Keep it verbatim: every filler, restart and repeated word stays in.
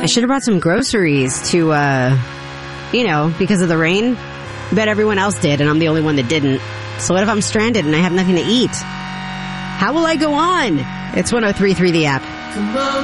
I should have brought some groceries to, uh, you know, because of the rain. I bet everyone else did, and I'm the only one that didn't. So what if I'm stranded and I have nothing to eat? How will I go on? It's one oh three point three The App. Come on.